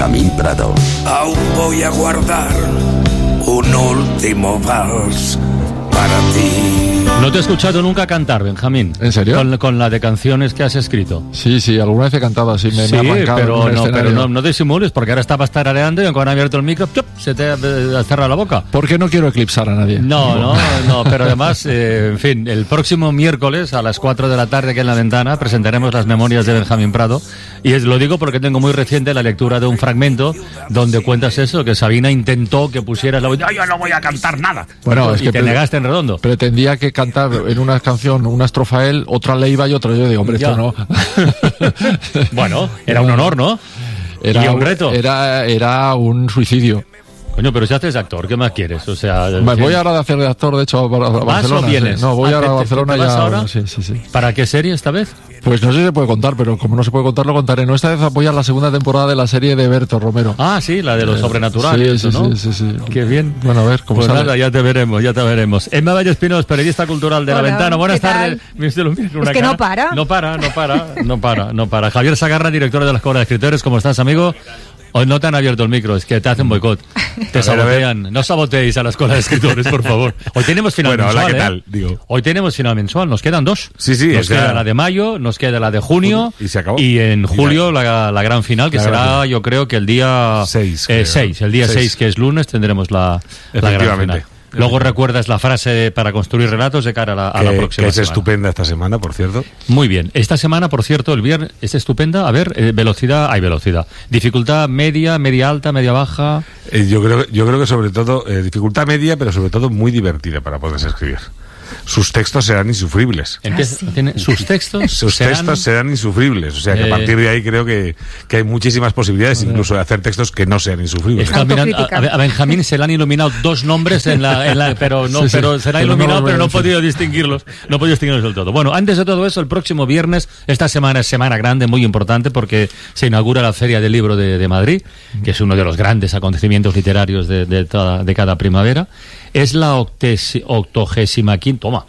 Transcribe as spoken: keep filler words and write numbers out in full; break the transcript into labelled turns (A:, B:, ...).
A: Benjamín Prado.
B: Aún voy a guardar un último vals para ti.
C: No te he escuchado nunca cantar, Benjamín.
D: ¿En serio?
C: Con, con la de canciones que has escrito.
D: Sí, sí, alguna vez he cantado así, me,
C: sí,
D: me he arrancado
C: pero,
D: en un
C: no, pero
D: escenario.
C: no, no disimules, porque ahora estabas tarareando y cuando han abierto el micro, ¡chup!, se te ha ha cerrado la boca.
D: Porque no quiero eclipsar a nadie.
C: No, no, no, pero además, eh, en fin, el próximo miércoles a las cuatro de la tarde aquí en La Ventana presentaremos las memorias de Benjamín Prado, y es, lo digo porque tengo muy reciente la lectura de un fragmento donde cuentas eso, que Sabina intentó que pusieras la voz, yo no voy a cantar nada.
D: Bueno, es
C: y
D: que
C: te
D: pre-
C: negaste en redondo.
D: Pretendía que cantar en una canción una estrofa él, otra Leiva y otra yo. Digo, hombre,
C: Ya.
D: esto no.
C: Bueno, era un honor, ¿no?
D: Era
C: Y un reto.
D: Era, era un suicidio.
C: Coño, pero si haces actor, ¿qué más quieres? O sea,
D: Me voy ahora de hacer de actor, de hecho, a Bar- a
C: ¿vas
D: Barcelona.
C: o vienes?
D: Sí. No, voy
C: Ah,
D: ahora
C: ¿te-
D: a
C: te-
D: Barcelona
C: te vas
D: ya.
C: ahora?
D: Sí, sí, sí.
C: ¿Para qué serie esta vez?
D: Pues no sé si se puede contar, pero como no se puede contar, lo contaré. No, esta vez apoyar la segunda temporada de la serie de Berto Romero.
C: Ah, sí, la de lo
D: Eh,
C: sobrenatural. y
D: sí,
C: eso,
D: sí,
C: ¿no?
D: sí, sí, sí.
C: Qué bien.
D: Bueno, a ver cómo
C: Pues
D: sale.
C: nada, ya te veremos, ya te veremos. Emma Valle Espinos, periodista cultural de La
E: Hola,
C: Ventana. Buenas
E: ¿qué tal?
C: tardes. Mira, usted lo mira con una
E: Es que
C: cara.
E: no para.
C: No para, no para, no para, no para. Javier Sagarra, director de la Escuela de Escritores. ¿Cómo estás, amigo? Hoy no te han abierto el micro, es que te hacen boicot. Te sabotean. No saboteéis a la Escuela de Escritores, por favor. Hoy tenemos final
F: Bueno, hola,
C: mensual,
F: ¿qué
C: ¿eh?
F: tal? Digo.
C: Hoy tenemos final mensual, nos quedan dos.
F: Sí, sí,
C: Nos
F: es ya-
C: queda la de mayo, nos queda la de junio.
F: Y se acabó.
C: Y en
F: Y
C: julio la, la gran final, que
F: La gran
C: será,
F: final.
C: yo creo que el día
F: Seis,
C: eh,
F: creo.
C: seis, el día
F: Seis.
C: seis, que es lunes, tendremos la, la gran
F: Efectivamente.
C: final. Luego recuerdas la frase para construir relatos de cara a la, a la
F: Que-
C: próxima
F: que es
C: semana.
F: estupenda esta semana, por cierto.
C: Muy bien. Esta semana, por cierto, el viernes es estupenda. A ver, eh, velocidad, hay velocidad. Dificultad media, media alta, media baja.
F: Eh, yo creo yo creo que sobre todo, eh, dificultad media, pero sobre todo muy divertida para poderse escribir. Sus textos serán insufribles.
C: Empieza-
E: sí.
C: tiene- sus textos
F: Sus
C: serán-
F: textos serán insufribles. O sea que
C: Eh,
F: a partir de ahí creo que, que hay muchísimas posibilidades incluso de hacer textos que no sean insufribles.
C: Está mirando- a,
E: Autocrítica.
C: a Benjamín se le han iluminado dos nombres en la, en la- pero no,
D: Sí, sí.
C: pero se le ha
D: Pero no
C: iluminado,
D: lo
C: pero no ha
D: veo, sí.
C: podido distinguirlos, no ha podido distinguirlos del todo. Bueno, antes de todo eso, el próximo viernes, esta semana es semana grande, muy importante, porque se inaugura la Feria del Libro de, de Madrid, que es uno de los grandes acontecimientos literarios de, de, toda- de cada primavera. Es la octesi- octogésima quinta, toma,